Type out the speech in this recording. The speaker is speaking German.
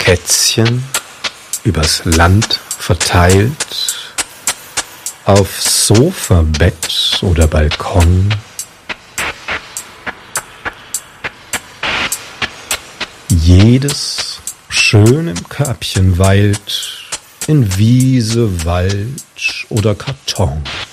Kätzchen übers Land verteilt, auf Sofa, Bett oder Balkon. Jedes schön im Körbchen weilt, in Wiese, Wald oder Karton.